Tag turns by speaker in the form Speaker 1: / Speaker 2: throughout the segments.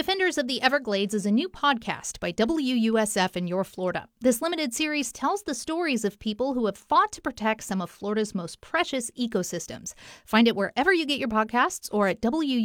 Speaker 1: Defenders of the Everglades is a new podcast by WUSF in your Florida. This limited series tells the stories of people who have fought to protect some of Florida's most precious ecosystems. Find it wherever you get your podcasts or at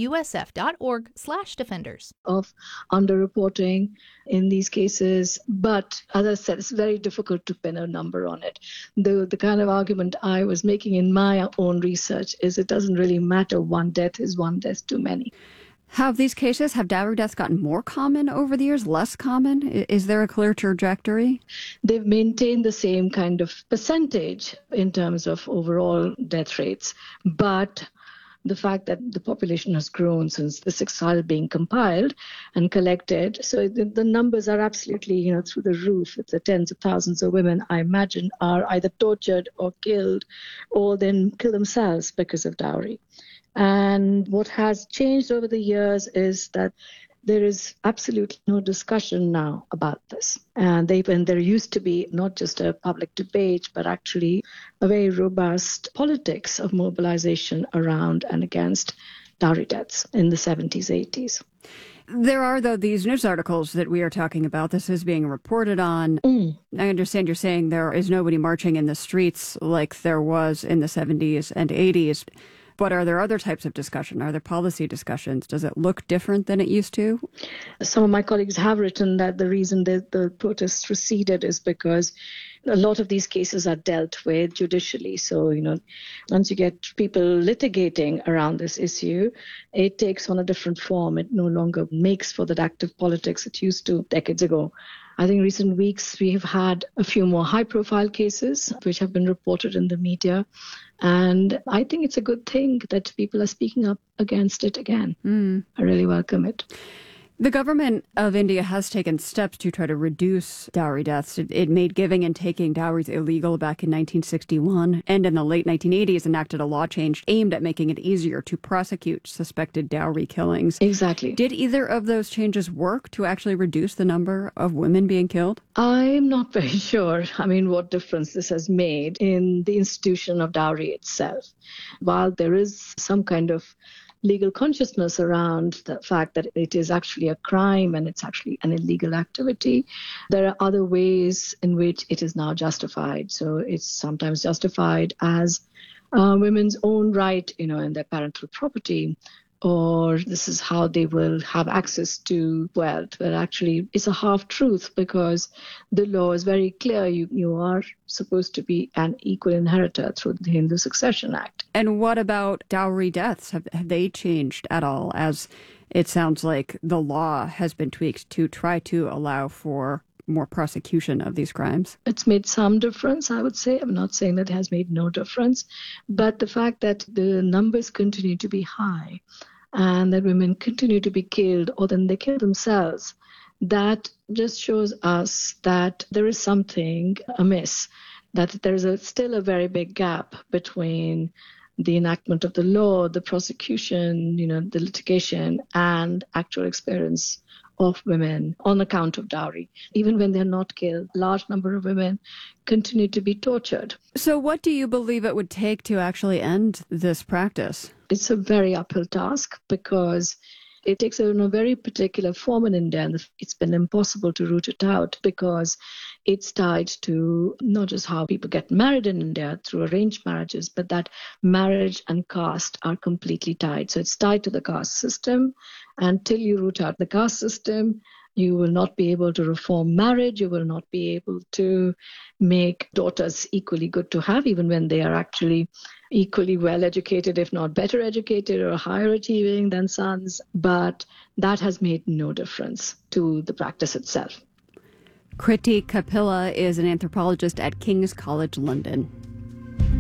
Speaker 1: WUSF.org/defenders.
Speaker 2: Of underreporting in these cases. But as I said, it's very difficult to pin a number on it. The kind of argument I was making in my own research is it doesn't really matter. One death is one death too many.
Speaker 3: Have dowry deaths gotten more common over the years, less common? Is there a clear trajectory?
Speaker 2: They've maintained the same kind of percentage in terms of overall death rates. But the fact that the population has grown since the six started being compiled and collected, so the numbers are absolutely, through the roof. It's the tens of thousands of women, I imagine, are either tortured or killed or then kill themselves because of dowry. And what has changed over the years is that there is absolutely no discussion now about this. And there used to be not just a public debate, but actually a very robust politics of mobilization around and against dowry deaths in the 70s, 80s.
Speaker 3: There are, though, these news articles that we are talking about. This is being reported on. I understand you're saying there is nobody marching in the streets like there was in the 70s and 80s. But are there other types of discussion? Are there policy discussions? Does it look different than it used to?
Speaker 2: Some of my colleagues have written that the reason that the protests receded is because a lot of these cases are dealt with judicially. So, once you get people litigating around this issue, it takes on a different form. It no longer makes for that active politics it used to decades ago. I think recent weeks we have had a few more high-profile cases which have been reported in the media. And I think it's a good thing that people are speaking up against it again. I really welcome it.
Speaker 3: The government of India has taken steps to try to reduce dowry deaths. It made giving and taking dowries illegal back in 1961, and in the late 1980s enacted a law change aimed at making it easier to prosecute suspected dowry killings.
Speaker 2: Exactly.
Speaker 3: Did either of those changes work to actually reduce the number of women being killed?
Speaker 2: I'm not very sure, what difference this has made in the institution of dowry itself. While there is some kind of legal consciousness around the fact that it is actually a crime and it's actually an illegal activity, there are other ways in which it is now justified. So it's sometimes justified as women's own right, in their parental property, or this is how they will have access to wealth. But actually, it's a half-truth because the law is very clear. You are supposed to be an equal inheritor through the Hindu Succession Act.
Speaker 3: And what about dowry deaths? Have they changed at all, as it sounds like the law has been tweaked to try to allow for more prosecution of these crimes?
Speaker 2: It's made some difference, I would say. I'm not saying that it has made no difference, but the fact that the numbers continue to be high and that women continue to be killed or then they kill themselves, that just shows us that there is something amiss, that there is still a very big gap between the enactment of the law, the prosecution, the litigation, and actual experience of women on account of dowry. Even when they're not killed, a large number of women continue to be tortured.
Speaker 3: So what do you believe it would take to actually end this practice?
Speaker 2: It's a very uphill task because it takes a very particular form in India, and it's been impossible to root it out because it's tied to not just how people get married in India through arranged marriages, but that marriage and caste are completely tied. So it's tied to the caste system. Until you root out the caste system, you will not be able to reform marriage. You will not be able to make daughters equally good to have, even when they are actually equally well educated, if not better educated or higher achieving than sons. But that has made no difference to the practice itself.
Speaker 3: Kriti Kapila is an anthropologist at King's College London.